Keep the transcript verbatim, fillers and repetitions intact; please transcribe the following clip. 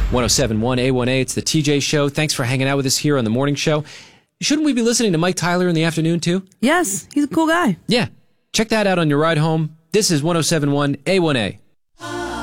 one oh seven point one A one A, it's the T J Show. Thanks for hanging out with us here on the morning show. Shouldn't we be listening to Mike Tyler in the afternoon too? Yes, he's a cool guy. Yeah. Check that out on your ride home. This is one oh seven point one A one A.